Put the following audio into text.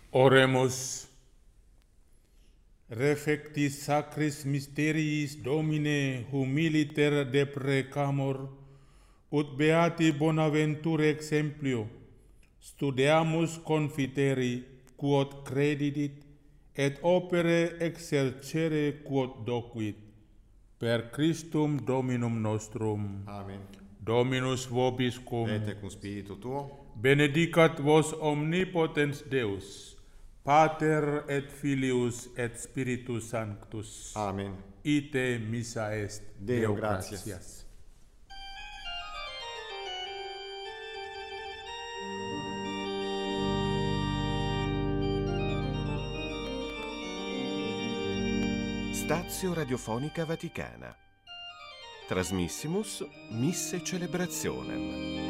Oremus. Refectis sacris mysteriis Domine humiliter deprecamur, ut beati Bonaventure exemplio, studeamus confiteri quod credidit, et opere exercere quod docuit. Per Christum Dominum nostrum. Amen. Dominus vobiscum. Et cum spiritu tuo. Benedicat vos omnipotens Deus, Pater et Filius et Spiritus Sanctus. Amen. Ite missa est. Deo gratias. Stazio Radiofonica Vaticana. Trasmissimus Misse Celebrationem.